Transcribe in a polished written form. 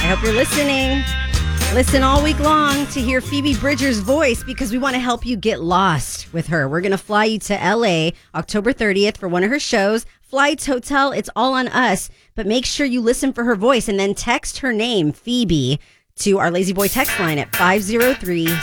hope you're listening. Listen all week long to hear Phoebe Bridgers' voice because we want to help you get lost with her. We're going to fly you to LA October 30th for one of her shows. Flights, hotel, it's all on us. But make sure you listen for her voice and then text her name, Phoebe, to our Lazy Boy text line at 503